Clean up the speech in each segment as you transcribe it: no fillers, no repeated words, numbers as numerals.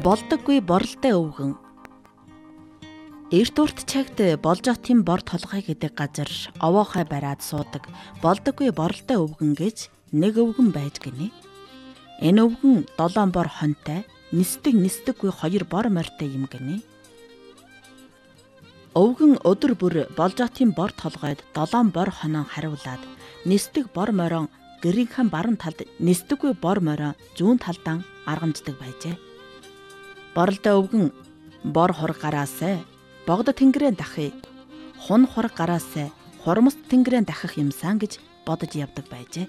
Болдоггүй боролтой өвгөн. Эрт урт чагт Болжотын бор толгой гэдэг газар овоохой бариад суудаг болдоггүй боролтой өвгөн гэж нэг өвгөн байж гинэ. Энэ өвгөн 7 бор хонтой, нисдэггүй 2 бор морьтой юм гинэ. Өвгөн өдөр бүр Болжотын бор толгойд 7 бор хоноо хариулаад нисдэг бор морин гэрийнхэн баруун талд, нисдэггүй бор морин зүүн талдаа аргамждаг байжээ. Боролтой өвгөн бор хург гараасай богд тэнгэрээ дахъя, хун хург гараасай хурмс тэнгэрээ дахих юмсан гэж бодож явдаг байжээ.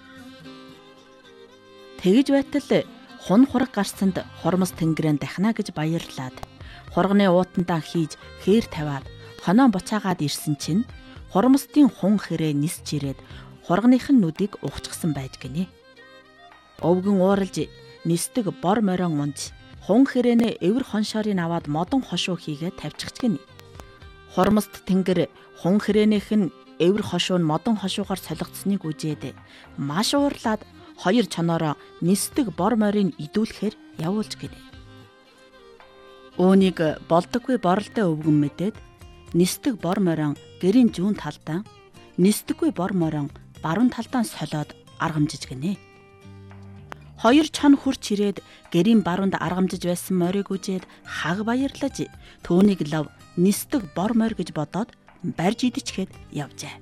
Тэгж байтал хун хург гарсанд хурмс тэнгэрээ дахна гэж баярлаад хурганы уутандаа хийж хээр тавиад хоноо буцаагаад ирсэн чинь хурмстын хун хэрээ нисч ирээд хургийнхын нүдийг ухчихсан байж гинэ. Өвгөн ууралж нисдэг бор морин унж хун хэрэнэ эвэр хоншоорыг аваад модон хошуу хийгээд тавьчихч гинэ. Хурмст тэнгэр хун хэрэнийх нь эвэр хошуу нь модон хошуугаар солигдсныг үзээд маш уурлаад 2 чоноороо нисдэг бор морийг идүүлэхээр явуулж гинэ. Үүнийг болдоггүй боролтой өвгөн мэдээд нисдэг бор морин гэрийн зүүн талдаа, нисдэггүй бор морин баруун талдаа солиод аргамжиж гинэ. 2 чон хурч ирээд гэрийн баруунд аргамжиж байсан морийг үзээд хаг баярлаж түүнийг лав нисдэг бор морь гэж бодоод барьж идчихээд явжээ.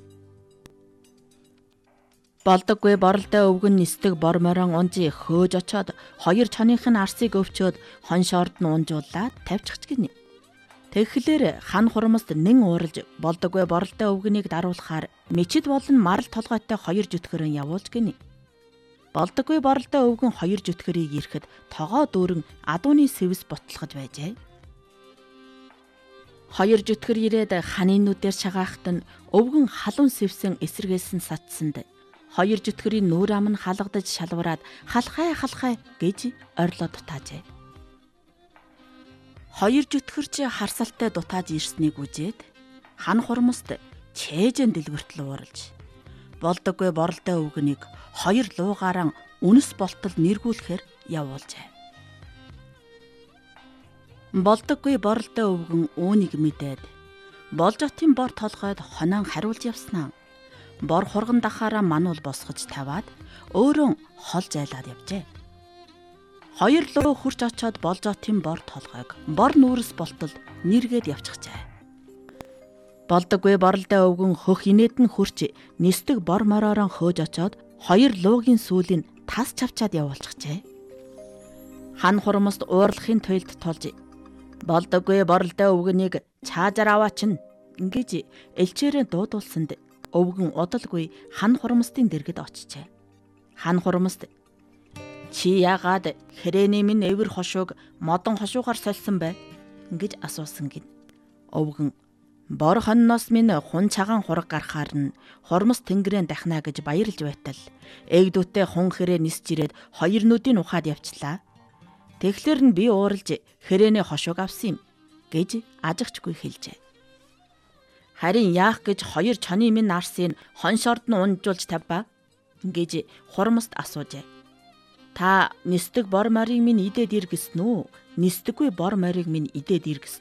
Болдоггүй боролтой өвгөн нисдэг бор морин унжи хөөж очоод 2 чоныхын арсыг өвчөөд хоншоорд нь унжуулаад тавьчихч гинэ. Тэгэхээр хан хурмст нэн ууралж болдоггүй боролтой өвгөнийг даруулахаар мичид болон марал толгойтой 2 зүтгэрэн явуулж гинэ. Болдоггүй боролтой өвгөн 2 зүтгэрийг ирэхэд тогоо дүүрэн адууны сэвс бутлахж байжээ. 2 зүтгэр ирээд ханын нүдээр шагаахт нь өвгөн халуун сэвсэн эсэргээлсэн сатсанд 2 зүтгэрийн нүүр ам нь халгадаж шалвараад халхай гэж орилоо дутаажээ. 2 зүтгэрч харсалтай дутааж ирснийг үзээд хан хурмст чэйжэн дэлгүртэл ууралж болдоггүй боролтой өвгөнийг 2 луугаараа үнэс болтол нэргүүлэхээр явуулжээ. Болдоггүй боролтой өвгөн үүнийг мэдээд Болжотын бор толгойд хоноон хариулж явснаа бор хурган дахаараа мануул босгож тавиад өөрөө хол зайлаад явжээ. 2 луу хурч очоод Болжотын бор толгойг бор нүүрс болтол нэргээд явчихжээ. Болдоггүй боролтой өвгөн хөх инээд нь хурч нисдэг бор мороороо хөөж очоод 2 луугийн сүүлийг тас чавчаад явуулчихжээ. Хан хурмст уурлахын туйлд тулж болдоггүй боролтой өвгөнийг чаажаар аваачин ингэж элчээрээ дуудуулсанд өвгөн удалгүй хан хурмстын дэргэд очижээ. Хан хурмст чи яагаад хэрээний минь эвэр хошууг модон хошуугаар сольсон бэ гэж асуусан гин. Өвгөн бор хонноос минь хун цагаан хураг гарахаар нь хурмс тэнгэрээ дахна гэж баярлж байтал эгдүүтээ хун хэрээ нисж ирээд 2 нүдийг ухаад явчлаа. Тэгэхээр нь би ууралж хэрээний хошууг авсан юм гэж ажигчгүй хэлжээ. Харин яах гэж 2 чоны минь арсыг хоншоорд нь унжуулж тавьба гэж хурмст асуужээ. Та нисдэг бор морийг минь идээд иргэсэн үү? Нисдэггүй бор морийг минь идээд иргэсэн